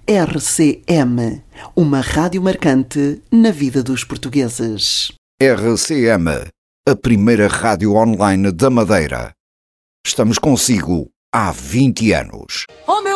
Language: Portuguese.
RCM, uma rádio marcante na vida dos portugueses. RCM, a primeira rádio online da Madeira. Estamos consigo há 20 anos. Oh, meu